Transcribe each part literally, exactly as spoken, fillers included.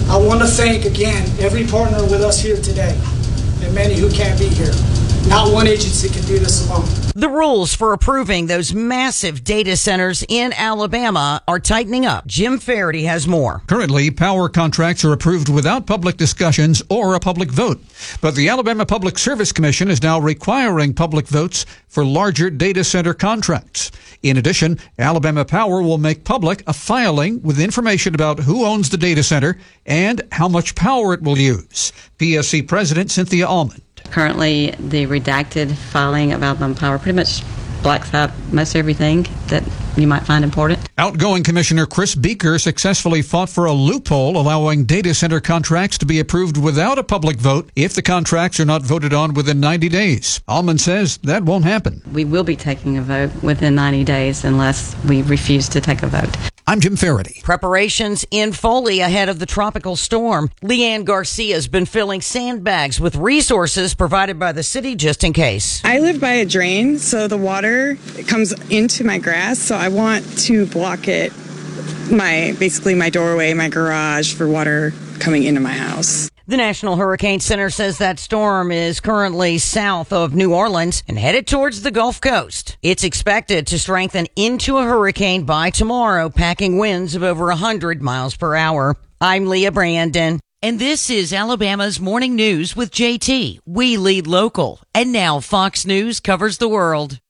I want to thank again every partner with us here today and many who can't be here. Not one agency can do this alone. The rules for approving those massive data centers in Alabama are tightening up. Jim Faraday has more. Currently, power contracts are approved without public discussions or a public vote. But the Alabama Public Service Commission is now requiring public votes for larger data center contracts. In addition, Alabama Power will make public a filing with information about who owns the data center and how much power it will use. P S C President Cynthia Allman. Currently, the redacted filing of Alabama Power pretty much blacks out most everything that you might find important. Outgoing Commissioner Chris Beaker successfully fought for a loophole allowing data center contracts to be approved without a public vote if the contracts are not voted on within ninety days. Allman says that won't happen. We will be taking a vote within ninety days unless we refuse to take a vote. I'm Jim Faraday. Preparations in Foley ahead of the tropical storm. Leanne Garcia has been filling sandbags with resources provided by the city just in case. I live by a drain, so the water comes into my grass, so I want to block it, my basically my doorway, my garage, for water coming into my house. The National Hurricane Center says that storm is currently south of New Orleans and headed towards the Gulf Coast. It's expected to strengthen into a hurricane by tomorrow, packing winds of over one hundred miles per hour. I'm Leah Brandon, and this is Alabama's Morning News with J T. We lead local, and now Fox News covers the world.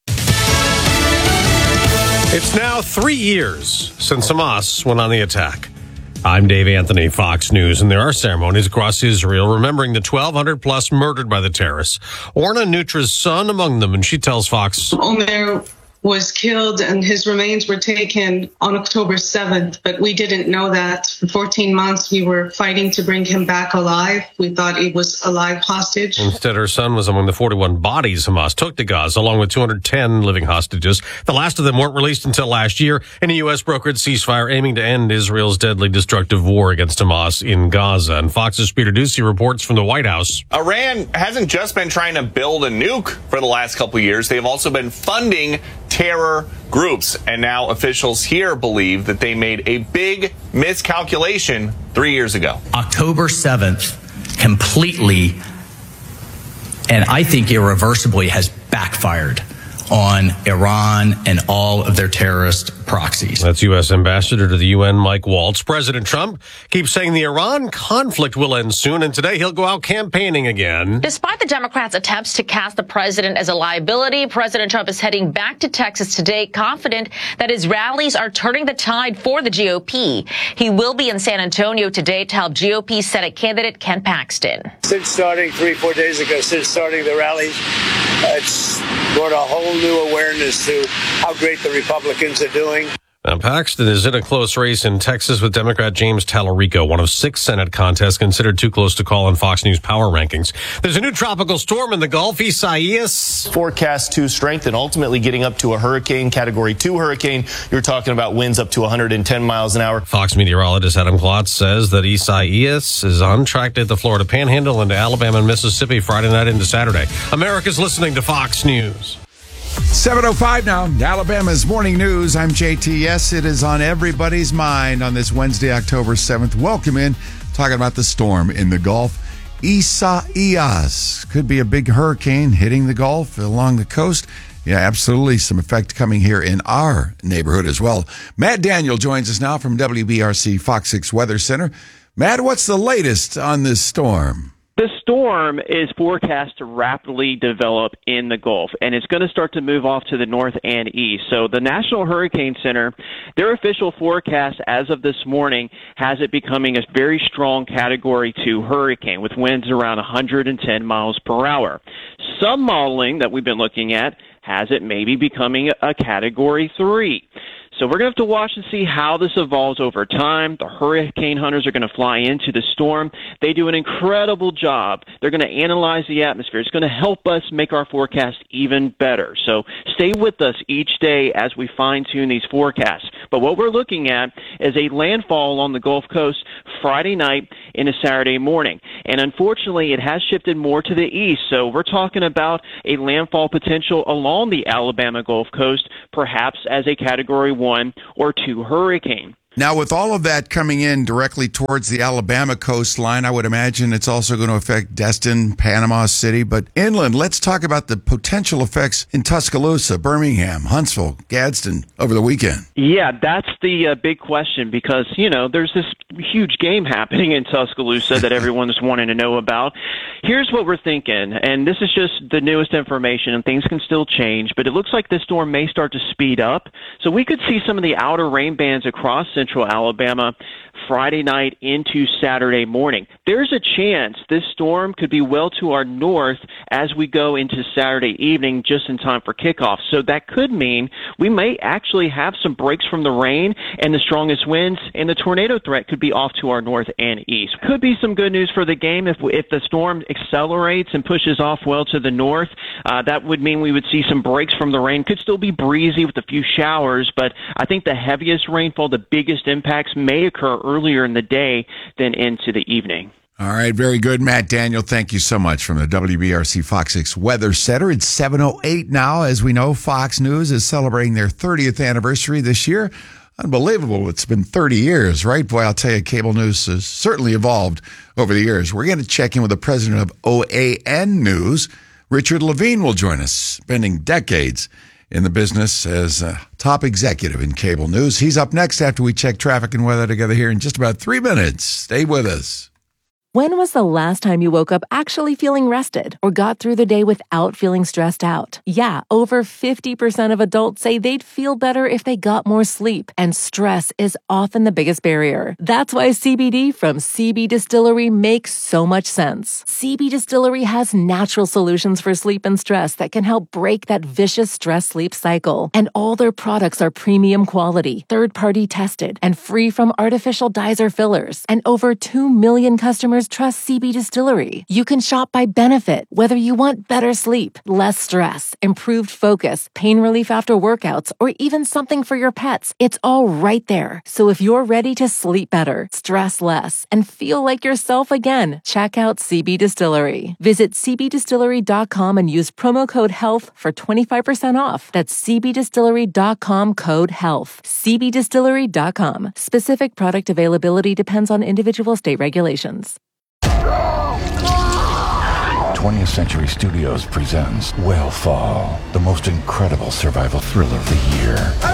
It's now three years since Hamas went on the attack. I'm Dave Anthony, Fox News, and there are ceremonies across Israel remembering the twelve hundred plus murdered by the terrorists. Orna Nutra's son among them, and she tells Fox. Omer was killed and his remains were taken on October seventh, but we didn't know that. For fourteen months, we were fighting to bring him back alive. We thought he was a live hostage. Instead, her son was among the forty-one bodies Hamas took to Gaza, along with two hundred ten living hostages. The last of them weren't released until last year in a U S brokered ceasefire aiming to end Israel's deadly destructive war against Hamas in Gaza. And Fox's Peter Doocy reports from the White House. Iran hasn't just been trying to build a nuke for the last couple of years. They've also been funding terror groups, and now officials here believe that they made a big miscalculation three years ago. October seventh completely, and I think irreversibly, has backfired on Iran and all of their terrorist proxies. That's U S Ambassador to the U N, Mike Waltz. President Trump keeps saying the Iran conflict will end soon, and today he'll go out campaigning again. Despite the Democrats' attempts to cast the president as a liability, President Trump is heading back to Texas today, confident that his rallies are turning the tide for the G O P. He will be in San Antonio today to help G O P Senate candidate Ken Paxton. Since starting three, four days ago, since starting the rally, uh, it's brought a whole new awareness to how great the Republicans are doing. Now, Paxton is in a close race in Texas with Democrat James Talarico, one of six Senate contests considered too close to call in Fox News power rankings. There's a new tropical storm in the Gulf, Isaias. Forecast to strengthen, ultimately getting up to a hurricane, category two hurricane. You're talking about winds up to one hundred ten miles an hour. Fox meteorologist Adam Klotz says that Isaias is on track to hit the Florida Panhandle into Alabama and Mississippi Friday night into Saturday. America's listening to Fox News. seven oh five now, Alabama's Morning News. I'm J T. Yes, it is on everybody's mind on this Wednesday, October seventh. Welcome in, talking about the storm in the Gulf. Isaias could be a big hurricane hitting the Gulf along the coast. Yeah, absolutely. Some effect coming here in our neighborhood as well. Matt Daniel joins us now from W B R C Fox six Weather Center. Matt, what's the latest on this storm? The storm is forecast to rapidly develop in the Gulf, and it's going to start to move off to the north and east. So the National Hurricane Center, their official forecast as of this morning has it becoming a very strong Category two hurricane with winds around one hundred ten miles per hour. Some modeling that we've been looking at has it maybe becoming a Category three. So we're going to have to watch and see how this evolves over time. The hurricane hunters are going to fly into the storm. They do an incredible job. They're going to analyze the atmosphere. It's going to help us make our forecast even better. So stay with us each day as we fine-tune these forecasts. But what we're looking at is a landfall along the Gulf Coast Friday night into Saturday morning. And unfortunately, it has shifted more to the east. So we're talking about a landfall potential along the Alabama Gulf Coast, perhaps as a Category one or two hurricane. Now, with all of that coming in directly towards the Alabama coastline, I would imagine it's also going to affect Destin, Panama City. But inland, let's talk about the potential effects in Tuscaloosa, Birmingham, Huntsville, Gadsden over the weekend. Yeah, that's the uh, big question because, you know, there's this huge game happening in Tuscaloosa that everyone's wanting to know about. Here's what we're thinking, and this is just the newest information, and things can still change, but it looks like this storm may start to speed up. So we could see some of the outer rain bands across central Alabama Friday night into Saturday morning. There's a chance this storm could be well to our north as we go into Saturday evening, just in time for kickoff. So that could mean we may actually have some breaks from the rain and the strongest winds, and the tornado threat could be off to our north and east. Could be some good news for the game if if the storm accelerates and pushes off well to the north. Uh, that would mean we would see some breaks from the rain. Could still be breezy with a few showers, but I think the heaviest rainfall, the biggest impacts may occur earlier in the day than into the evening. All right, very good, Matt Daniel. Thank you so much from the W B R C Fox six Weather Center. It's seven oh eight now. As we know, Fox News is celebrating their thirtieth anniversary this year. Unbelievable. It's been thirty years, right? Boy, I'll tell you, cable news has certainly evolved over the years. We're going to check in with the president of O A N News. Richard Levine will join us, spending decades in the business as a top executive in cable news. He's up next after we check traffic and weather together here in just about three minutes. Stay with us. When was the last time you woke up actually feeling rested or got through the day without feeling stressed out? Yeah, over fifty percent of adults say they'd feel better if they got more sleep, and stress is often the biggest barrier. That's why C B D from C B Distillery makes so much sense. C B Distillery has natural solutions for sleep and stress that can help break that vicious stress-sleep cycle. And all their products are premium quality, third-party tested, and free from artificial dyes or fillers. And over two million customers trust C B Distillery. You can shop by benefit, whether you want better sleep, less stress, improved focus, pain relief after workouts, or even something for your pets. It's all right there. So if you're ready to sleep better, stress less, and feel like yourself again, check out C B Distillery. Visit c b distillery dot com and use promo code HEALTH for twenty-five percent off. That's c b distillery dot com code HEALTH. c b distillery dot com. Specific product availability depends on individual state regulations. twentieth Century Studios presents Whale the most incredible survival thriller of the year.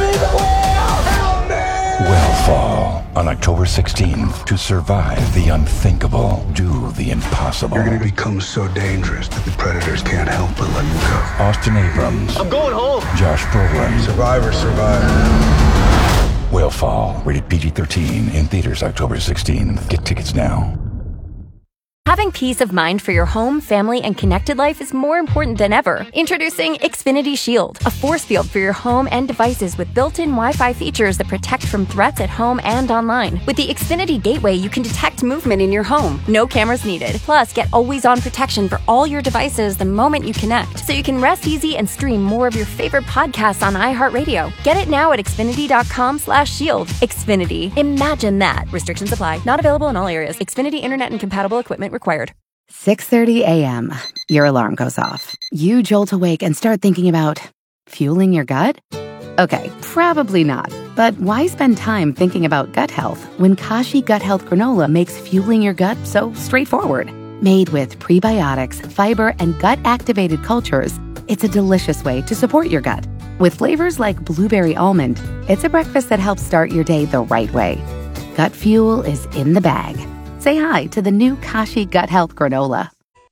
Whale on October sixteenth. To survive the unthinkable, do the impossible. You're going to become so dangerous that the predators can't help but let you go. Austin Abrams. I'm going home. Josh Brolin. Survivor, survivor. Whale rated P G thirteen, in theaters October sixteenth. Get tickets now. Having peace of mind for your home, family, and connected life is more important than ever. Introducing Xfinity Shield, a force field for your home and devices with built-in Wi-Fi features that protect from threats at home and online. With the Xfinity Gateway, you can detect movement in your home. No cameras needed. Plus, get always-on protection for all your devices the moment you connect, so you can rest easy and stream more of your favorite podcasts on iHeartRadio. Get it now at xfinity dot com slash shield. Xfinity. Imagine that. Restrictions apply. Not available in all areas. Xfinity Internet and compatible equipment required. six thirty a.m. Your alarm goes off. You jolt awake and start thinking about fueling your gut? Okay, probably not. But why spend time thinking about gut health when Kashi Gut Health Granola makes fueling your gut so straightforward? Made with prebiotics, fiber, and gut-activated cultures, it's a delicious way to support your gut. With flavors like blueberry almond, it's a breakfast that helps start your day the right way. Gut fuel is in the bag. Say hi to the new Kashi Gut Health Granola.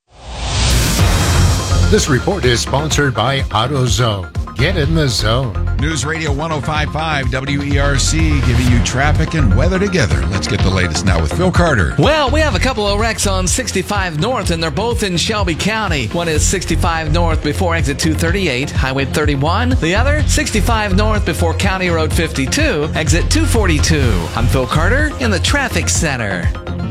This report is sponsored by AutoZone. Get in the zone. News Radio one oh five point five W E R C giving you traffic and weather together. Let's get the latest now with Phil Carter. Well, we have a couple of wrecks on sixty-five North, and they're both in Shelby County. One is sixty-five North before exit two thirty-eight, Highway thirty-one. The other, sixty-five North before County Road fifty-two, exit two forty-two. I'm Phil Carter in the Traffic Center.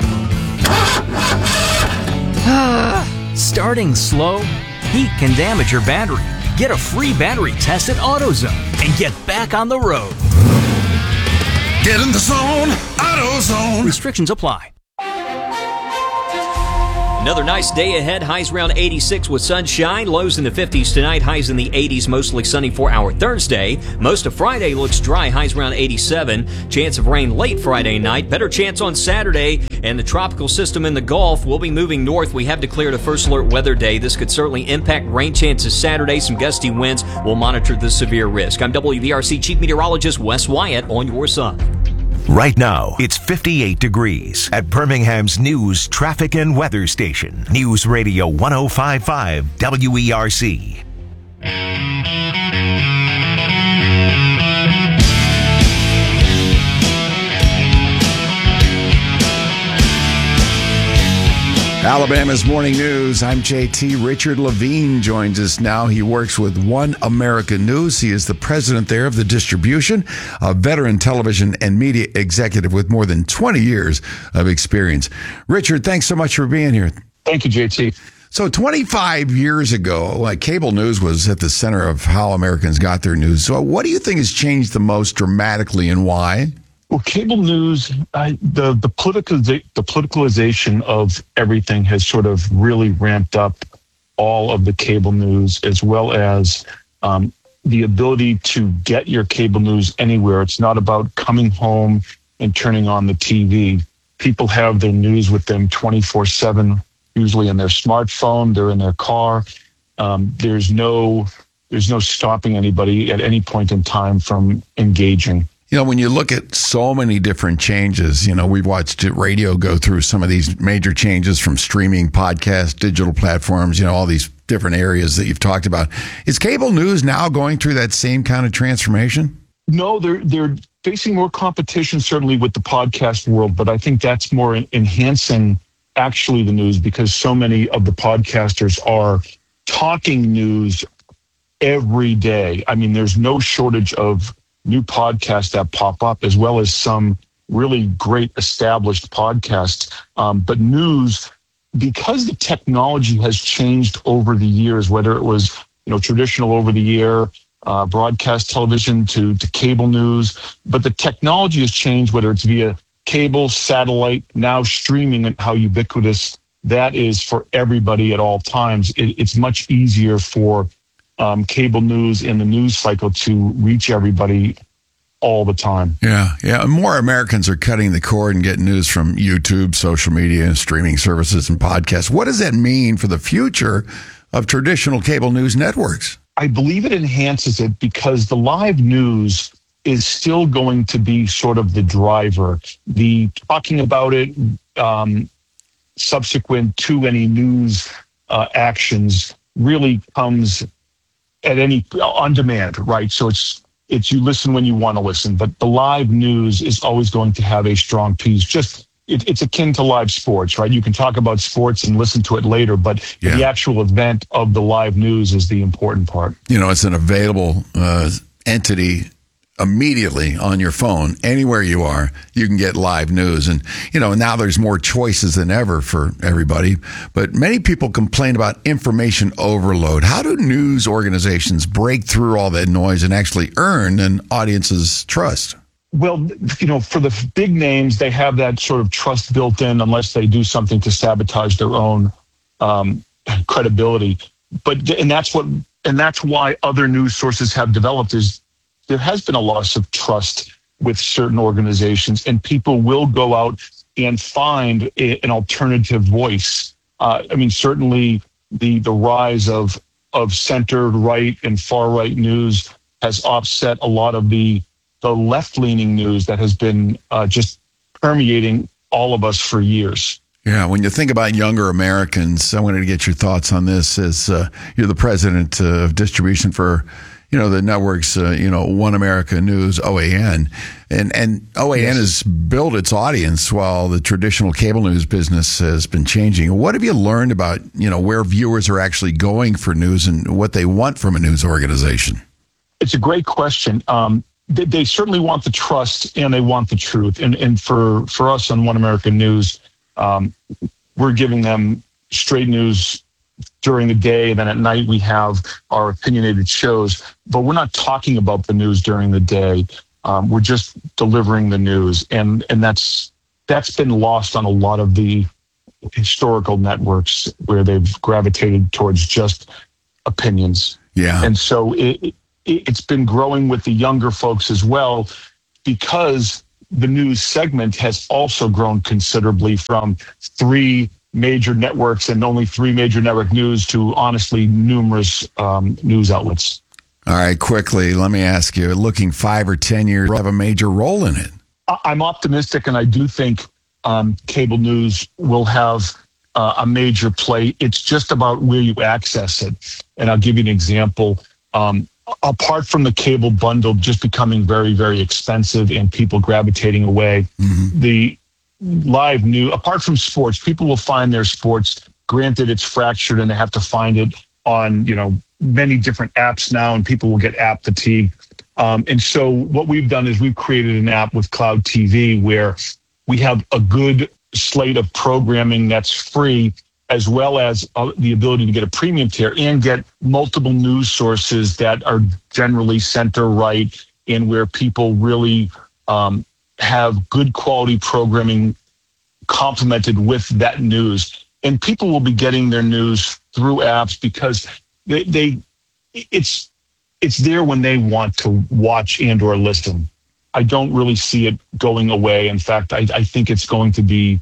Starting slow? Heat can damage your battery. Get a free battery test at AutoZone and get back on the road. Get in the zone, AutoZone. Restrictions apply. Another nice day ahead. Highs around eighty-six with sunshine. Lows in the fifties tonight. Highs in the eighties. Mostly sunny for our Thursday. Most of Friday looks dry. Highs around eighty-seven. Chance of rain late Friday night. Better chance on Saturday. And the tropical system in the Gulf will be moving north. We have declared a first alert weather day. This could certainly impact rain chances Saturday. Some gusty winds. We'll monitor the severe risk. I'm W B R C Chief Meteorologist Wes Wyatt on your side. Right now, it's fifty-eight degrees at Birmingham's News, Traffic, and Weather Station. News Radio one oh five point five W E R C. Alabama's Morning News. I'm J T. Richard Levine joins us now. He works with One America News. He is the president there of the distribution, a veteran television and media executive with more than twenty years of experience. Richard, thanks so much for being here. Thank you, J T. So twenty-five years ago, like, cable news was at the center of how Americans got their news. So what do you think has changed the most dramatically, and why? Well, cable news, I, the the politicaliza- the politicalization of everything has sort of really ramped up all of the cable news, as well as um, the ability to get your cable news anywhere. It's not about coming home and turning on the T V. People have their news with them twenty-four seven, usually in their smartphone. They're in their car. Um, there's no there's no stopping anybody at any point in time from engaging. You know, when you look at so many different changes, you know, we've watched radio go through some of these major changes from streaming, podcasts, digital platforms, you know, all these different areas that you've talked about. Is cable news now going through that same kind of transformation? No, they're they're facing more competition, certainly with the podcast world, but I think that's more enhancing actually the news, because so many of the podcasters are talking news every day. I mean, there's no shortage of new podcasts that pop up, as well as some really great established podcasts. Um, but news, because the technology has changed over the years, whether it was, you know, traditional over the air, uh, broadcast television to, to cable news, but the technology has changed, whether it's via cable, satellite, now streaming, and how ubiquitous that is for everybody at all times. It, it's much easier for Um, cable news in the news cycle to reach everybody all the time. Yeah, yeah. More Americans are cutting the cord and getting news from YouTube, social media, and streaming services and podcasts. What does that mean for the future of traditional cable news networks? I believe it enhances it, because the live news is still going to be sort of the driver. The talking about it um, subsequent to any news uh, actions really comes at any on demand, right? So it's it's you listen when you want to listen, but the live news is always going to have a strong piece. Just it, it's akin to live sports, right? You can talk about sports and listen to it later, but yeah. the actual event of the live news is the important part. You know, it's an available uh, entity immediately on your phone. Anywhere you are, you can get live news. And, you know, now there's more choices than ever for everybody. But many people complain about information overload. How do news organizations break through all that noise and actually earn an audience's trust? Well, you know, for the big names, they have that sort of trust built in, unless they do something to sabotage their own um, credibility. But, and that's what, and that's why other news sources have developed, is there has been a loss of trust with certain organizations, and people will go out and find a, an alternative voice. Uh, I mean, certainly the the rise of of center right and far right news has offset a lot of the the left leaning news that has been uh, just permeating all of us for years. Yeah, when you think about younger Americans, I wanted to get your thoughts on this. As uh, you're the president of distribution for, you know, the networks, uh, you know, One America News, O A N. And and O A N yes. has built its audience while the traditional cable news business has been changing. What have you learned about, you know, where viewers are actually going for news and what they want from a news organization? It's a great question. Um, they, they certainly want the trust and they want the truth. And and for, for us on One America News, um, we're giving them straight news during the day, and then at night we have our opinionated shows, but we're not talking about the news during the day. Um, we're just delivering the news, and and that's that's been lost on a lot of the historical networks where they've gravitated towards just opinions. Yeah. And so it, it, it's been growing with the younger folks as well, because the news segment has also grown considerably from three major networks and only three major network news to honestly numerous um, news outlets. All right, quickly, let me ask you, looking five or ten years, have a major role in it? I'm optimistic, and I do think um, cable news will have uh, a major play. It's just about where you access it. And I'll give you an example. Um, apart from the cable bundle just becoming very, very expensive and people gravitating away, mm-hmm. the live news, apart from sports, people will find their sports. Granted, it's fractured and they have to find it on, you know, many different apps now, and people will get app fatigue. Um, and so what we've done is we've created an app with Cloud T V where we have a good slate of programming that's free, as well as uh, the ability to get a premium tier and get multiple news sources that are generally center right, and where people really um, have good quality programming complemented with that news. And people will be getting their news through apps because they, they it's it's there when they want to watch and or listen. I don't really see it going away. In fact, I, I think it's going to be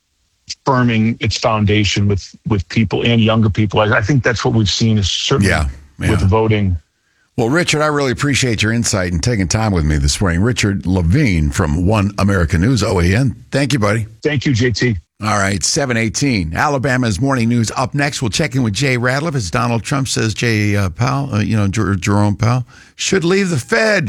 firming its foundation with, with people and younger people. I, I think that's what we've seen is certainly yeah, yeah. with voting. Well, Richard, I really appreciate your insight and taking time with me this morning. Richard Levine from One American News, O A N. Thank you, buddy. Thank you, J T. All right, seven eighteen. Alabama's morning news up next. We'll check in with Jay Ratliff as Donald Trump says Jay uh, Powell, uh, you know, Jer- Jerome Powell, should leave the Fed,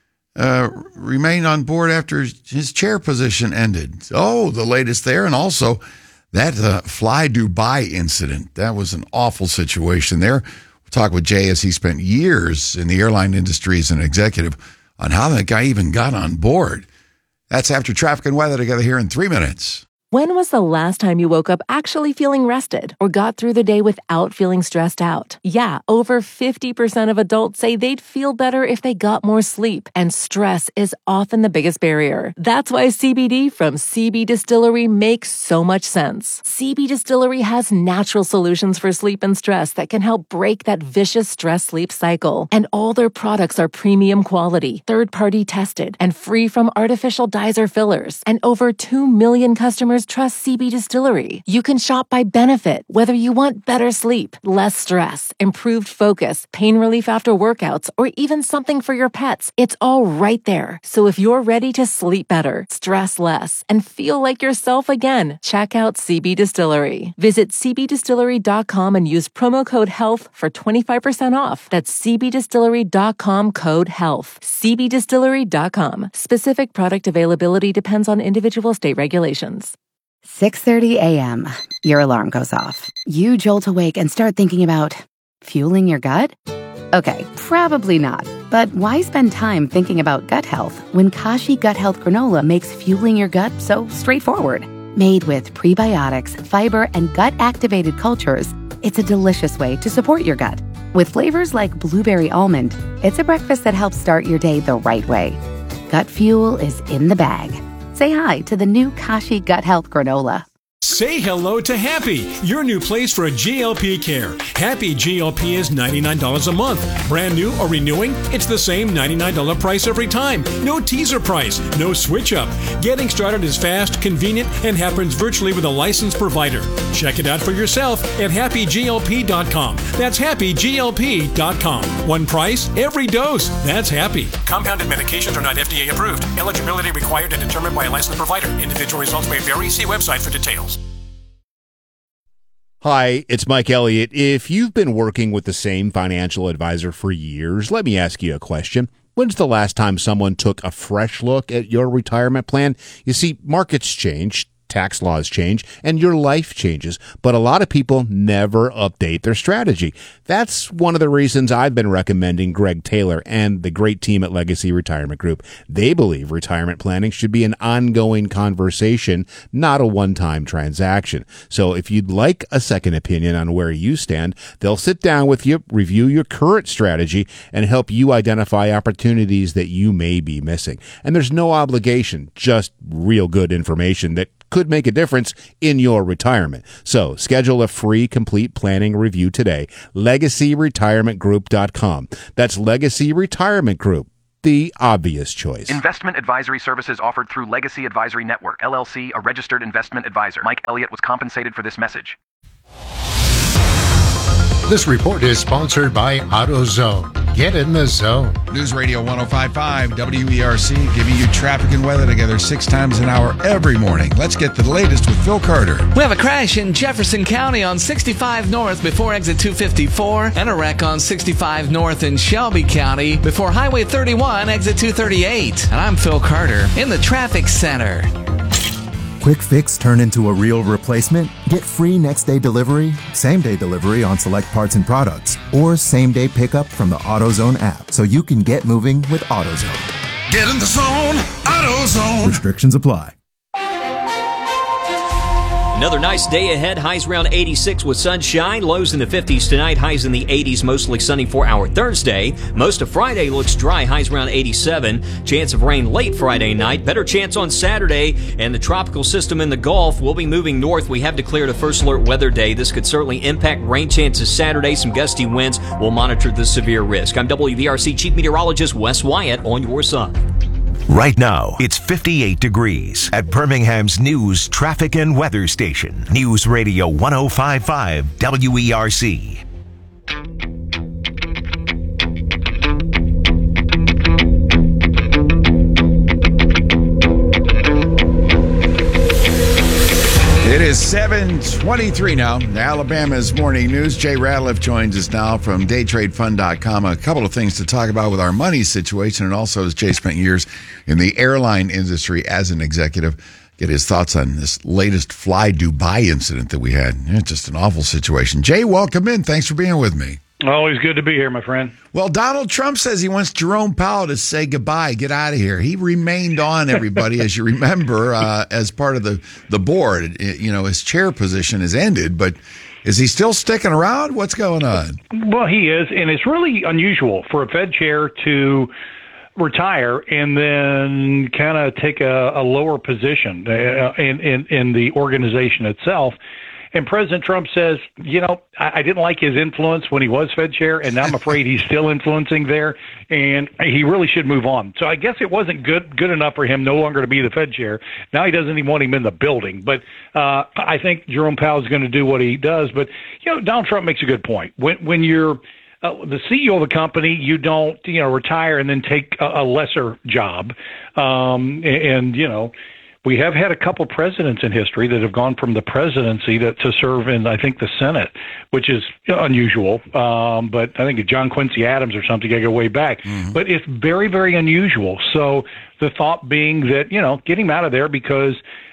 uh, remain on board after his chair position ended. Oh, the latest there. And also that uh, Fly Dubai incident. That was an awful situation there. We'll talk with Jay as he spent years in the airline industry as an executive on how that guy even got on board. That's after traffic and weather together here in three minutes. When was the last time you woke up actually feeling rested or got through the day without feeling stressed out? Yeah, over fifty percent of adults say they'd feel better if they got more sleep, and stress is often the biggest barrier. That's why C B D from C B Distillery makes so much sense. C B Distillery has natural solutions for sleep and stress that can help break that vicious stress-sleep cycle. And all their products are premium quality, third-party tested, and free from artificial dyes or fillers. And over two million customers trust C B Distillery. You can shop by benefit, whether you want better sleep, less stress, improved focus, pain relief after workouts, or even something for your pets. It's all right there. So if you're ready to sleep better, stress less, and feel like yourself again, check out C B Distillery. Visit c b distillery dot com and use promo code HEALTH for twenty-five percent off. That's c b distillery dot com code HEALTH. c b distillery dot com. Specific product availability depends on individual state regulations. six thirty a.m. Your alarm goes off. You jolt awake and start thinking about fueling your gut? Okay, probably not. But why spend time thinking about gut health when Kashi Gut Health Granola makes fueling your gut so straightforward? Made with prebiotics, fiber, and gut-activated cultures, it's a delicious way to support your gut. With flavors like blueberry almond, it's a breakfast that helps start your day the right way. Gut fuel is in the bag. Say hi to the new Kashi Gut Health Granola. Say hello to Happy, your new place for G L P care. Happy G L P is ninety-nine dollars a month. Brand new or renewing? It's the same ninety-nine dollars price every time. No teaser price, no switch up. Getting started is fast, convenient, and happens virtually with a licensed provider. Check it out for yourself at happy g l p dot com. That's happy g l p dot com. One price, every dose. That's Happy. Compounded medications are not F D A approved. Eligibility required and determined by a licensed provider. Individual results may vary. See website for details. Hi, it's Mike Elliott. If you've been working with the same financial advisor for years, let me ask you a question. When's the last time someone took a fresh look at your retirement plan? You see, markets change, tax laws change, and your life changes, but a lot of people never update their strategy. That's one of the reasons I've been recommending Greg Taylor and the great team at Legacy Retirement Group. They believe retirement planning should be an ongoing conversation, not a one-time transaction. So if you'd like a second opinion on where you stand, they'll sit down with you, review your current strategy, and help you identify opportunities that you may be missing. And there's no obligation, just real good information that could make a difference in your retirement. So schedule a free complete planning review today. legacy retirement group dot com. That's Legacy Retirement Group, the obvious choice. Investment advisory services offered through Legacy Advisory Network, L L C, a registered investment advisor. Mike Elliott was compensated for this message. This report is sponsored by AutoZone. Get in the zone. News Radio one oh five point five W E R C, giving you traffic and weather together six times an hour every morning. Let's get the latest with Phil Carter. We have a crash in Jefferson County on sixty-five North before exit two fifty-four, and a wreck on sixty-five North in Shelby County before Highway thirty-one, exit two thirty-eight. And I'm Phil Carter in the traffic center. Quick fix turn into a real replacement? Get free next day delivery, same day delivery on select parts and products, or same day pickup from the AutoZone app so you can get moving with AutoZone. Get in the zone, AutoZone. Restrictions apply. Another nice day ahead. Highs around eighty-six with sunshine. Lows in the fifties tonight. Highs in the eighties. Mostly sunny for our Thursday. Most of Friday looks dry. Highs around eighty-seven. Chance of rain late Friday night. Better chance on Saturday. And the tropical system in the Gulf will be moving north. We have declared a first alert weather day. This could certainly impact rain chances Saturday. Some gusty winds. We'll monitor the severe risk. I'm W V R C Chief Meteorologist Wes Wyatt on your side. Right now, it's fifty-eight degrees at Birmingham's news, traffic, and weather station. News Radio one oh five point five W E R C. It is seven twenty-three now. Alabama's Morning News. Jay Ratliff joins us now from day trade fund dot com. A couple of things to talk about with our money situation, and also as Jay spent years in the airline industry as an executive, get his thoughts on this latest Fly Dubai incident that we had. It's just an awful situation. Jay, welcome in. Thanks for being with me. Always good to be here, my friend. Well, Donald Trump says he wants Jerome Powell to say goodbye, get out of here. He remained on, everybody, as you remember, uh, as part of the, the board. It, you know, his chair position has ended, but is he still sticking around? What's going on? Well, he is, and it's really unusual for a Fed chair to retire and then kind of take a, a lower position uh, in, in, in the organization itself. And President Trump says, you know, I, I didn't like his influence when he was Fed chair, and now I'm afraid he's still influencing there, and he really should move on. So I guess it wasn't good good enough for him no longer to be the Fed chair. Now he doesn't even want him in the building. But uh, I think Jerome Powell is going to do what he does. But, you know, Donald Trump makes a good point. When, when you're uh, the C E O of the company, you don't, you know, retire and then take a, a lesser job. Um, and, and, you know, we have had a couple presidents in history that have gone from the presidency to, to serve in, I think, the Senate, which is unusual. Um, but I think John Quincy Adams or something, I go way back. Mm-hmm. But it's very, very unusual. So the thought being that, you know, get him out of there because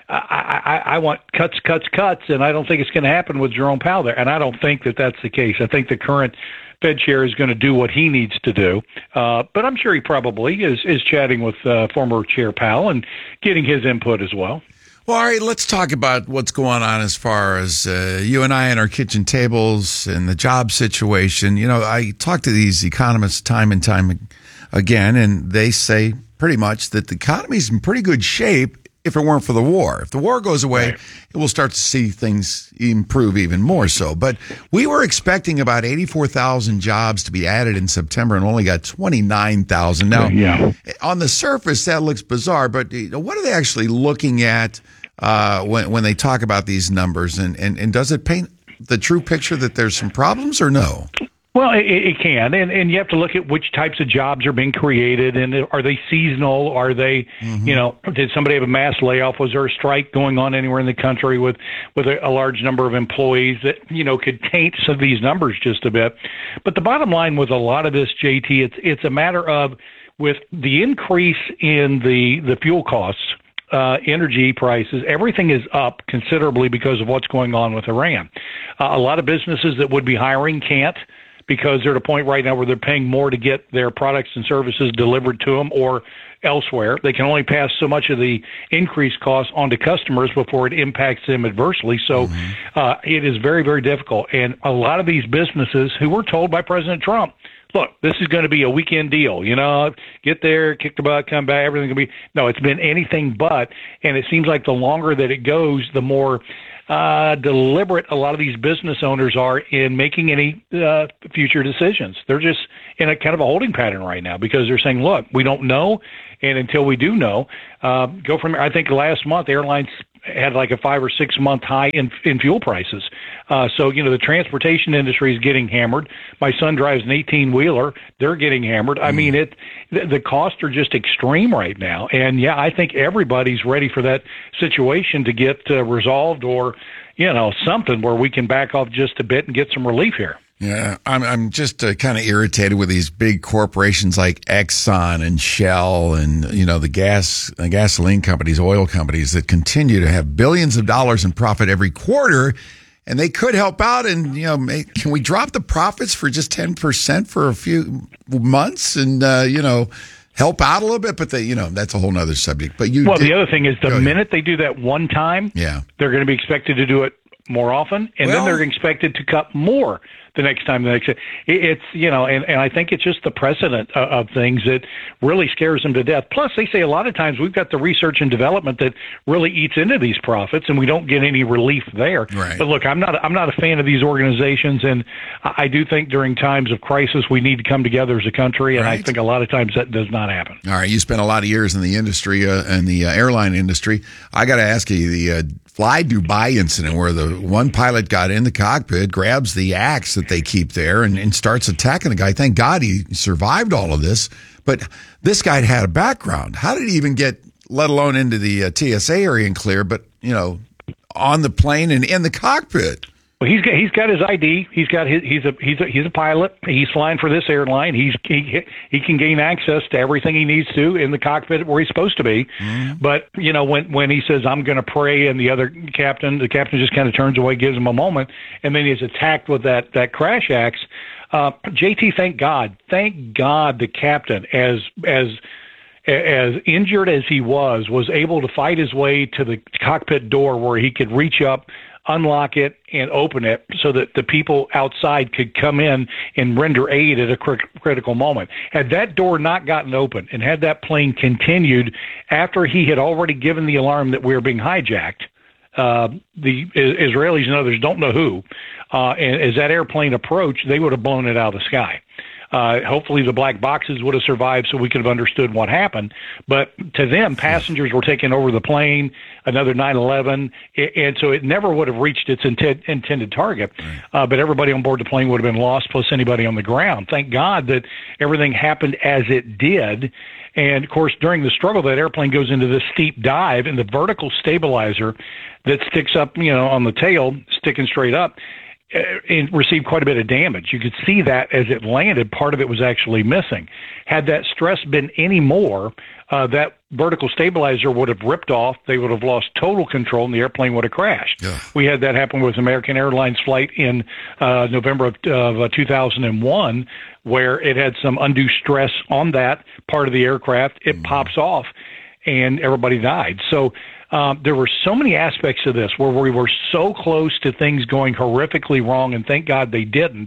I, I, I want cuts, cuts, cuts, and I don't think it's going to happen with Jerome Powell there. And I don't think that that's the case. I think the current Fed chair is going to do what he needs to do. Uh, but I'm sure he probably is, is chatting with uh, former Chair Powell and getting his input as well. Well, all right, let's talk about what's going on as far as uh, you and I and our kitchen tables and the job situation. You know, I talk to these economists time and time again, and they say pretty much that the economy's in pretty good shape if it weren't for the war. If the war goes away, right, we'll start to see things improve even more so. But we were expecting about eighty-four thousand jobs to be added in September and only got twenty-nine thousand. Now, yeah. On the surface, that looks bizarre, but you know, what are they actually looking at uh, when, when they talk about these numbers? And, and, and does it paint the true picture that there's some problems or no? Well, it, it can, and and you have to look at which types of jobs are being created, and are they seasonal? Are they, mm-hmm. you know, did somebody have a mass layoff? Was there a strike going on anywhere in the country with with a, a large number of employees that, you know, could taint some of these numbers just a bit? But the bottom line with a lot of this, J T, it's it's a matter of with the increase in the the fuel costs. Uh, energy prices, everything is up considerably because of what's going on with Iran. Uh, a lot of businesses that would be hiring can't, because they're at a point right now where they're paying more to get their products and services delivered to them or elsewhere. They can only pass so much of the increased costs onto customers before it impacts them adversely. So mm-hmm. uh, it is very, very difficult. And a lot of these businesses who were told by President Trump, look, this is going to be a weekend deal. You know, get there, kick the butt, come back, everything can be. No, it's been anything but. And it seems like the longer that it goes, the more uh, deliberate a lot of these business owners are in making any uh, future decisions. They're just in a kind of a holding pattern right now because they're saying, look, we don't know. And until we do know, uh, go from there. I think last month airlines had like a five or six month high in, in fuel prices. Uh, so, you know, the transportation industry is getting hammered. My son drives an eighteen wheeler. They're getting hammered. I mean, it, the, the costs are just extreme right now. And yeah, I think everybody's ready for that situation to get uh, resolved or, you know, something where we can back off just a bit and get some relief here. Yeah, I'm I'm just uh, kind of irritated with these big corporations like Exxon and Shell and, you know, the gas uh, gasoline companies, oil companies that continue to have billions of dollars in profit every quarter, and they could help out. And, you know, make, can we drop the profits for just ten percent for a few months and, uh, you know, help out a little bit? But they, you know, that's a whole nother subject. But you, well, did, the other thing is the minute they do that one time, yeah, they're going to be expected to do it more often, and well, then they're expected to cut more the next time. The next, it, it's you know, and, and I think it's just the precedent of, of things that really scares them to death. Plus, they say a lot of times we've got the research and development that really eats into these profits, and we don't get any relief there. Right. But look, I'm not I'm not a fan of these organizations, and I do think during times of crisis we need to come together as a country, and right. I think a lot of times that does not happen. All right, you spent a lot of years in the industry, uh, in the uh, airline industry. I got to ask you, the uh, Fly Dubai incident where the one pilot got in the cockpit, grabs the axe that they keep there, and, and starts attacking the guy. Thank God he survived all of this. But this guy had a background. How did he even get, let alone into the uh, T S A area and clear, but, you know, on the plane and in the cockpit? Well, he's got he's got his I D. He's got his he's a he's a he's a pilot. He's flying for this airline. He's he he can gain access to everything he needs to in the cockpit where he's supposed to be. Mm. But you know, when when he says I'm going to pray, and the other captain, the captain just kind of turns away, gives him a moment, and then he's attacked with that that crash axe. Uh, J T, thank God, thank God, the captain, as as as injured as he was, was able to fight his way to the cockpit door where he could reach up, unlock it, and open it so that the people outside could come in and render aid at a cr- critical moment. Had that door not gotten open and had that plane continued after he had already given the alarm that we were being hijacked, uh, the Israelis and others, don't know who, uh, and as that airplane approached, they would have blown it out of the sky. Uh, hopefully the black boxes would have survived so we could have understood what happened. But to them, passengers were taking over the plane, another nine eleven, and so it never would have reached its intent, intended target. Uh, but everybody on board the plane would have been lost, plus anybody on the ground. Thank God that everything happened as it did. And, of course, during the struggle, that airplane goes into this steep dive, and the vertical stabilizer that sticks up, you know, on the tail, sticking straight up, and received quite a bit of damage. You could see that as it landed, part of it was actually missing. Had that stress been any more, uh, that vertical stabilizer would have ripped off. They would have lost total control, and the airplane would have crashed. Yeah. We had that happen with American Airlines flight in uh, November of, of uh, two thousand one, where it had some undue stress on that part of the aircraft. It mm. pops off, and everybody died. So Um, there were so many aspects of this where we were so close to things going horrifically wrong, and thank God they didn't.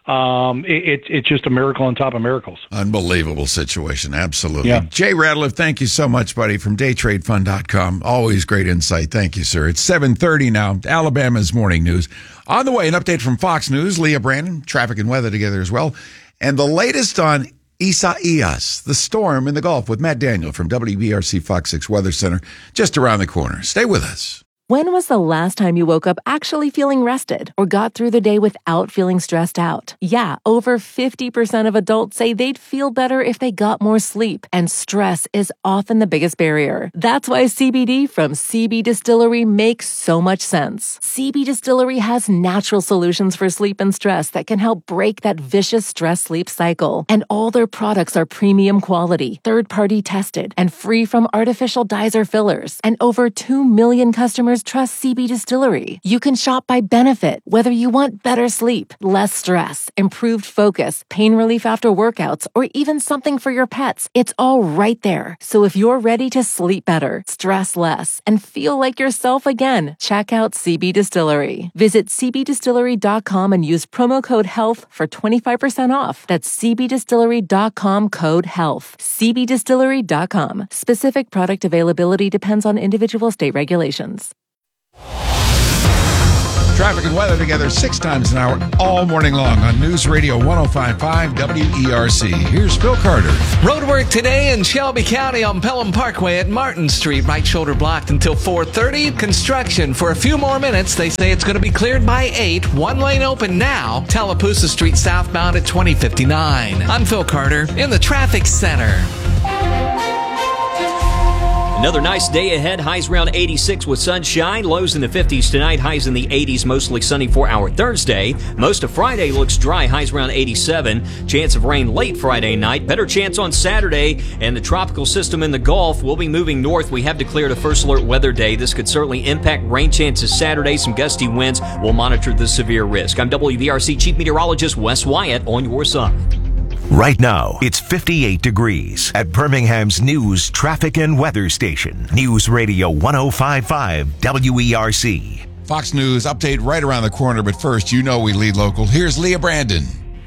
Um, it, it, it's just a miracle on top of miracles. Unbelievable situation. Absolutely. Yeah. Jay Ratliff, thank you so much, buddy, from day trade fund dot com. Always great insight. Thank you, sir. It's seven thirty now. Alabama's morning news. On the way, an update from Fox News. Leah Brandon, traffic and weather together as well. And the latest on Isaias, the storm in the Gulf, with Matt Daniel from W B R C Fox six Weather Center, just around the corner. Stay with us. When was the last time you woke up actually feeling rested or got through the day without feeling stressed out? Yeah, over fifty percent of adults say they'd feel better if they got more sleep, and stress is often the biggest barrier. That's why C B D from C B Distillery makes so much sense. C B Distillery has natural solutions for sleep and stress that can help break that vicious stress-sleep cycle. And all their products are premium quality, third-party tested, and free from artificial dyes or fillers. And over two million customers customers trust C B Distillery. You can shop by benefit, whether you want better sleep, less stress, improved focus, pain relief after workouts, or even something for your pets. It's all right there. So if you're ready to sleep better, stress less, and feel like yourself again, check out C B Distillery. Visit c b distillery dot com and use promo code HEALTH for twenty-five percent off. That's c b distillery dot com code HEALTH. c b distillery dot com. Specific product availability depends on individual state regulations. Traffic and weather together six times an hour all morning long on News Radio one oh five point five W E R C. Here's Phil Carter. Roadwork today in Shelby County on Pelham Parkway at Martin Street. Right shoulder blocked until four thirty. Construction for a few more minutes. They say it's going to be cleared by eight. One lane open now. Tallapoosa Street southbound at twenty fifty-nine. I'm Phil Carter in the traffic center. Another nice day ahead. Highs around eighty-six with sunshine. Lows in the fifties tonight. Highs in the eighties. Mostly sunny for our Thursday. Most of Friday looks dry. Highs around eighty-seven. Chance of rain late Friday night. Better chance on Saturday. And the tropical system in the Gulf will be moving north. We have declared a first alert weather day. This could certainly impact rain chances Saturday. Some gusty winds. We'll monitor the severe risk. I'm W B R C Chief Meteorologist Wes Wyatt on your side. Right now, it's fifty-eight degrees at Birmingham's news, traffic, and weather station. News Radio one oh five point five W E R C. Fox News update right around the corner, but first, you know we lead local. Here's Leah Brandon.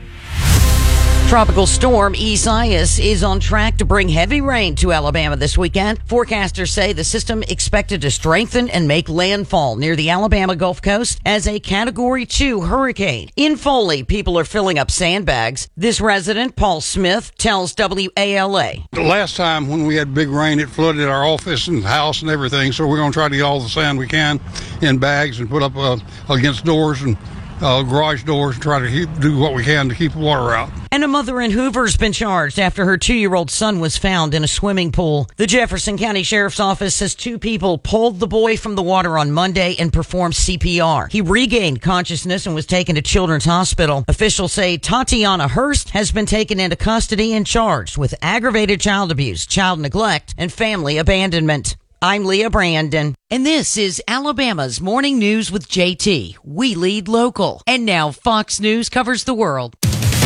Tropical storm Isaias is on track to bring heavy rain to Alabama this weekend. Forecasters say the system expected to strengthen and make landfall near the Alabama Gulf Coast as a Category two hurricane. In Foley, people are filling up sandbags. This resident, Paul Smith, tells W A L A. The last time when we had big rain, it flooded our office and house and everything, so we're going to try to get all the sand we can in bags and put up uh, against doors and Uh, garage doors and try to keep, do what we can to keep the water out. And a mother in Hoover's been charged after her two-year-old son was found in a swimming pool. The Jefferson County Sheriff's Office says two people pulled the boy from the water on Monday and performed C P R. He regained consciousness and was taken to Children's Hospital. Officials say Tatiana Hurst has been taken into custody and charged with aggravated child abuse, child neglect, and family abandonment. I'm Leah Brandon, and this is Alabama's Morning News with J T. We lead local. And now Fox News covers the world.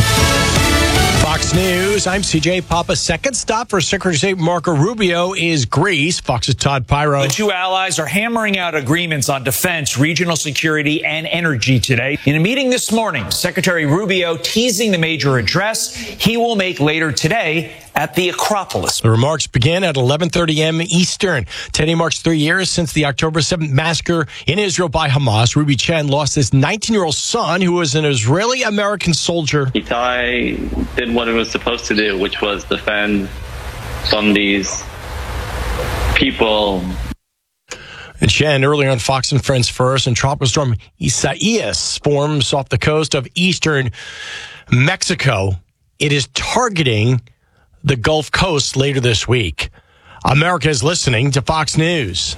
Fox News, I'm C J Papa. Second stop for Secretary of State Marco Rubio is Greece. Fox's Todd Pyro. The two allies are hammering out agreements on defense, regional security, and energy today. In a meeting this morning, Secretary Rubio teasing the major address he will make later today at the Acropolis. The remarks begin at eleven thirty a.m. Eastern. Today marks three years since the October seventh massacre in Israel by Hamas. Ruby Chen lost his nineteen-year-old son, who was an Israeli-American soldier. Itai did what it was supposed to do, which was defend from these people. And Chen, earlier on Fox and Friends First, and tropical storm Isaias forms off the coast of eastern Mexico. It is targeting the Gulf Coast later this week. America is listening to Fox News.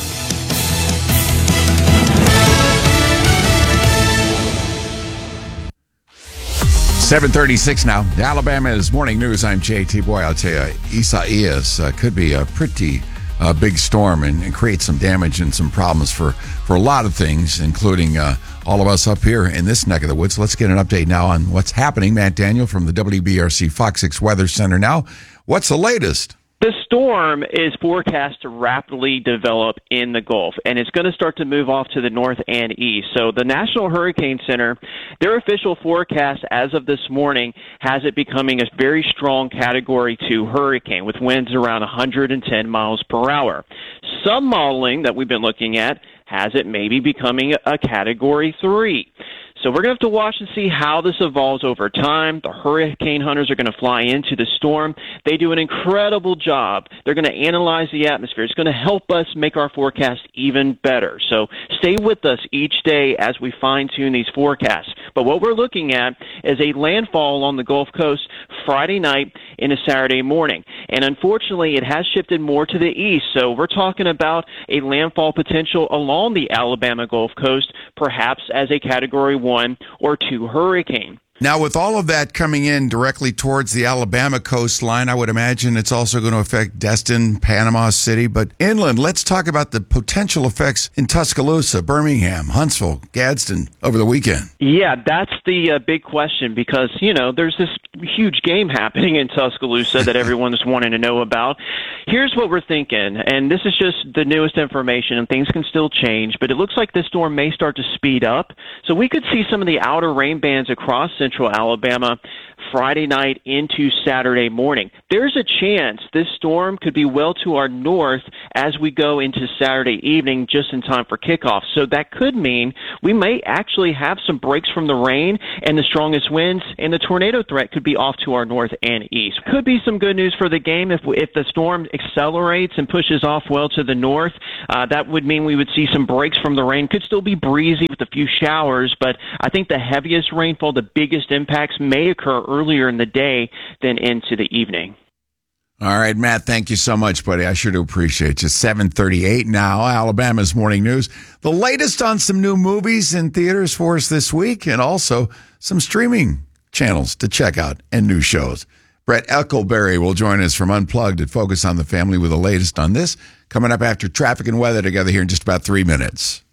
seven thirty-six now. Alabama's Morning News. I'm J T. Boy, I'll tell you, Isaias uh, could be a pretty uh, big storm and, and create some damage and some problems for, for a lot of things, including uh, all of us up here in this neck of the woods. Let's get an update now on what's happening. Matt Daniel from the W B R C Fox six Weather Center now. What's the latest? The storm is forecast to rapidly develop in the Gulf, and it's going to start to move off to the north and east. So the National Hurricane Center, their official forecast as of this morning has it becoming a very strong Category two hurricane with winds around one hundred ten miles per hour. Some modeling that we've been looking at has it maybe becoming a Category three. So we're going to have to watch and see how this evolves over time. The hurricane hunters are going to fly into the storm. They do an incredible job. They're going to analyze the atmosphere. It's going to help us make our forecast even better. So stay with us each day as we fine-tune these forecasts. But what we're looking at is a landfall on the Gulf Coast Friday night into Saturday morning. And unfortunately, it has shifted more to the east. So we're talking about a landfall potential along the Alabama Gulf Coast, perhaps as a Category one or two hurricane. Now, with all of that coming in directly towards the Alabama coastline, I would imagine it's also going to affect Destin, Panama City. But inland, let's talk about the potential effects in Tuscaloosa, Birmingham, Huntsville, Gadsden over the weekend. Yeah, that's the uh, big question because, you know, there's this huge game happening in Tuscaloosa that everyone's wanting to know about. Here's what we're thinking, and this is just the newest information, and things can still change, but it looks like this storm may start to speed up. So we could see some of the outer rain bands across central Alabama Friday night into Saturday morning. There's a chance this storm could be well to our north as we go into Saturday evening, just in time for kickoff. So that could mean we may actually have some breaks from the rain and the strongest winds, and the tornado threat could be off to our north and east. Could be some good news for the game if if the storm accelerates and pushes off well to the north. Uh, that would mean we would see some breaks from the rain. Could still be breezy with a few showers, but I think the heaviest rainfall, the biggest impacts may occur earlier in the day than into the evening. All right, Matt, thank you so much, buddy. I sure do appreciate you. seven thirty-eight now, Alabama's Morning News. The latest on some new movies in theaters for us this week, and also some streaming channels to check out and new shows. Brett Eckelberry will join us from Unplugged at Focus on the Family with the latest on this, coming up after traffic and weather together here in just about three minutes.